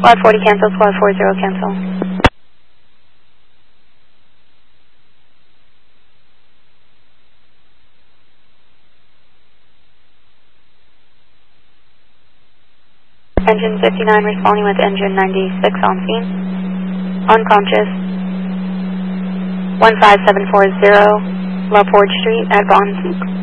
Squad 40 cancel, Squad 40 cancel. Engine 59 responding with engine 96 on scene. Unconscious. 15740 La Porte Street at Bond.